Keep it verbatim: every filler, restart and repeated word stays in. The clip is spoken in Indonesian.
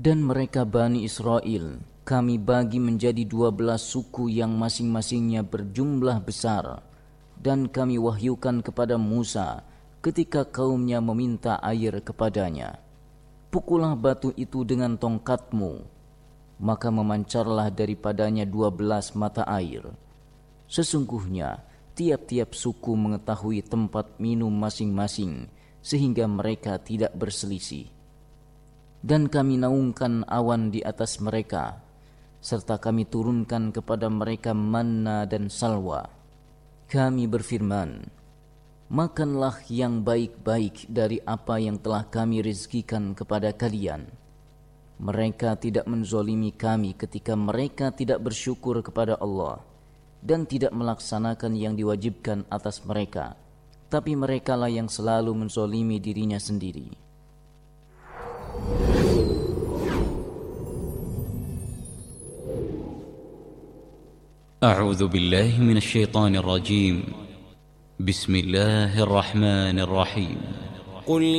Dan mereka Bani Israel kami bagi menjadi dua belas suku yang masing-masingnya berjumlah besar, dan kami wahyukan kepada Musa ketika kaumnya meminta air kepadanya, pukullah batu itu dengan tongkatmu, maka memancarlah daripadanya dua belas mata air. Sesungguhnya tiap-tiap suku mengetahui tempat minum masing-masing, sehingga mereka tidak berselisih. Dan kami naungkan awan di atas mereka, serta kami turunkan kepada mereka manna dan salwa. Kami berfirman, makanlah yang baik-baik dari apa yang telah kami rezekikan kepada kalian. Mereka tidak menzolimi kami ketika mereka tidak bersyukur kepada Allah dan tidak melaksanakan yang diwajibkan atas mereka, tapi merekalah yang selalu menzolimi dirinya sendiri. أعوذ بالله من الشيطان الرجيم. بسم الله الرحمن الرحيم. قل